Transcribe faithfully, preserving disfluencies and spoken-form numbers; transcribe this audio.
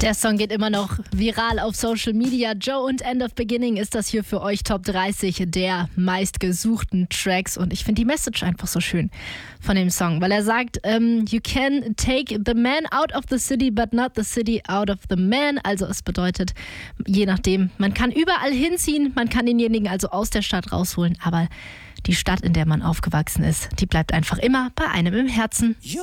Der Song geht immer noch viral auf Social Media. Joe und End of Beginning ist das hier für euch Top dreißig der meistgesuchten Tracks. Und ich finde die Message einfach so schön von dem Song, weil er sagt, um, you can take the man out of the city, but not the city out of the man. Also es bedeutet, je nachdem, man kann überall hinziehen, man kann denjenigen also aus der Stadt rausholen, aber die Stadt, in der man aufgewachsen ist, die bleibt einfach immer bei einem im Herzen.